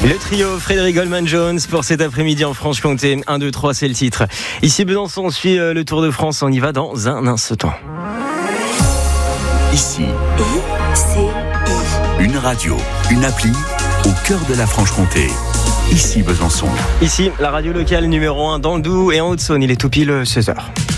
Le trio Frédéric Goldman-Jones pour cet après-midi en Franche-Comté. 1, 2, 3, c'est le titre. Ici Besançon, on suit le Tour de France. On y va dans un instant. Ici, une radio, une appli au cœur de la Franche-Comté. Ici Besançon. Ici, la radio locale numéro 1 dans le Doubs et en Haute-Saône. Il est tout pile 16h.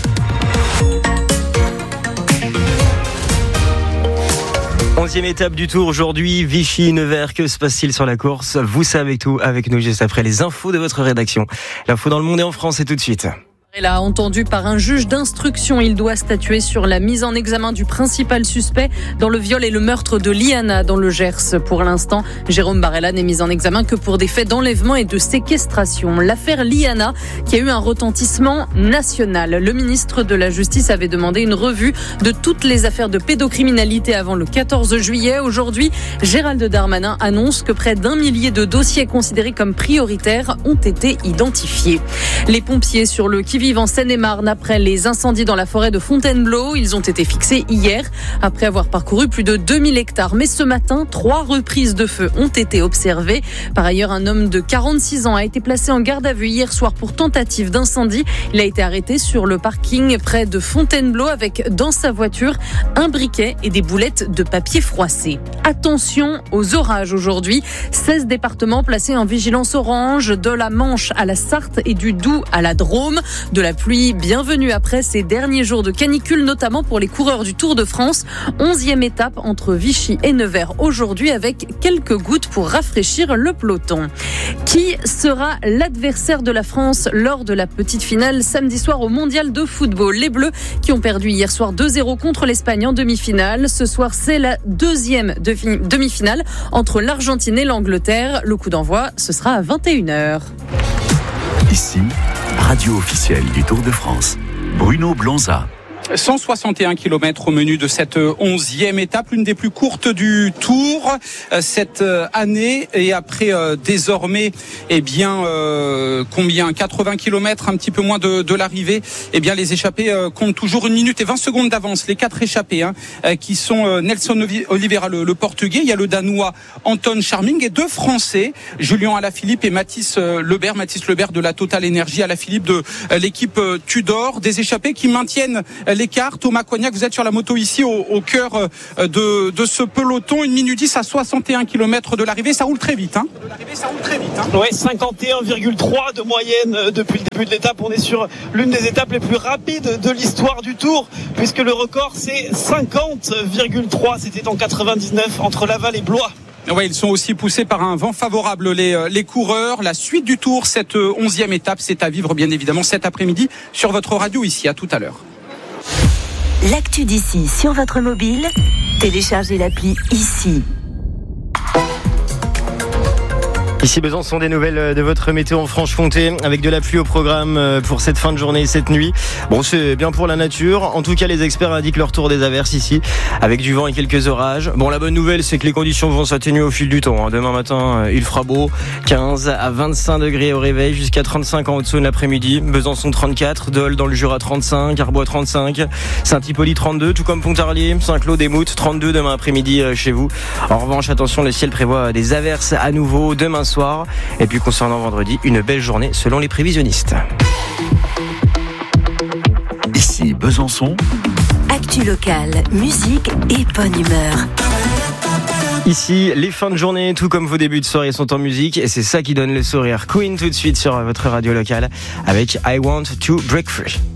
Onzième étape du Tour aujourd'hui, Vichy-Nevers. Que se passe-t-il sur la course? Vous savez tout avec nous juste après les infos de votre rédaction. L'info dans le monde et en France, c'est tout de suite. Là, entendu par un juge d'instruction, il doit statuer sur la mise en examen du principal suspect dans le viol et le meurtre de Liana dans le Gers. Pour l'instant, Jérôme Barella n'est mis en examen que pour des faits d'enlèvement et de séquestration. L'affaire Liana, qui a eu un retentissement national. Le ministre de la Justice avait demandé une revue de toutes les affaires de pédocriminalité avant le 14 juillet. Aujourd'hui, Gérald Darmanin annonce que près d'1 millier de dossiers considérés comme prioritaires ont été identifiés. Les pompiers sur le qui-vive en Seine-et-Marne après les incendies dans la forêt de Fontainebleau. Ils ont été fixés hier après avoir parcouru plus de 2000 hectares. Mais ce matin, 3 reprises de feu ont été observées. Par ailleurs, un homme de 46 ans a été placé en garde à vue hier soir pour tentative d'incendie. Il a été arrêté sur le parking près de Fontainebleau avec dans sa voiture un briquet et des boulettes de papier froissé. Attention aux orages aujourd'hui. 16 départements placés en vigilance orange, de la Manche à la Sarthe et du Doubs à la Drôme. De la pluie bienvenue après ces derniers jours de canicule, notamment pour les coureurs du Tour de France. 11e étape entre Vichy et Nevers aujourd'hui avec quelques gouttes pour rafraîchir le peloton. Qui sera l'adversaire de la France lors de la petite finale samedi soir au Mondial de football? Les Bleus qui ont perdu hier soir 2-0 contre l'Espagne en demi-finale. Ce soir, c'est la deuxième demi-finale entre l'Argentine et l'Angleterre. Le coup d'envoi, ce sera à 21h. Ici, radio officielle du Tour de France. Bruno Blonza. 161 km au menu de cette 11e étape, l'une des plus courtes du Tour cette année. Et après désormais, 80 km, un petit peu moins de l'arrivée, les échappés comptent toujours 1 minute et 20 secondes d'avance. Les 4 échappés qui sont Nelson Oliveira, le portugais, il y a le danois Anton Charming et 2 français, Julien Alaphilippe et Mathis Lebert de la Total Energy, Alaphilippe de l'équipe Tudor. Des échappés qui maintiennent l'écart. Thomas Cognac, vous êtes sur la moto ici au cœur de ce peloton. 1 minute 10 à 61 km de l'arrivée. Ça roule très vite. Ouais, 51,3 de moyenne depuis le début de l'étape. On est sur l'une des étapes les plus rapides de l'histoire du Tour, puisque le record c'est 50,3. C'était en 99 entre Laval et Blois. Ouais, ils sont aussi poussés par un vent favorable, les coureurs. La suite du Tour, cette 11e étape, c'est à vivre bien évidemment cet après-midi sur votre radio ici. À tout à l'heure. L'actu d'ici sur votre mobile, téléchargez l'appli Ici. Ici Besançon, des nouvelles de votre météo en Franche-Comté avec de la pluie au programme pour cette fin de journée et cette nuit. Bon, c'est bien pour la nature. En tout cas, les experts indiquent le retour des averses ici avec du vent et quelques orages. Bon, la bonne nouvelle, c'est que les conditions vont s'atténuer au fil du temps. Demain matin, il fera beau. 15 à 25 degrés au réveil, jusqu'à 35 en Haute-Saône l'après-midi. Besançon 34, Dole dans le Jura 35, Arbois 35, Saint-Hippolyte 32, tout comme Pontarlier, Saint-Claude et Mout 32 demain après-midi chez vous. En revanche, attention, le ciel prévoit des averses à nouveau demain soir. Et puis concernant vendredi, une belle journée selon les prévisionnistes. Ici Besançon. Actu locale, musique et bonne humeur. Ici, les fins de journée, tout comme vos débuts de soirée, sont en musique et c'est ça qui donne le sourire. Queen tout de suite sur votre radio locale avec I Want to Break Free.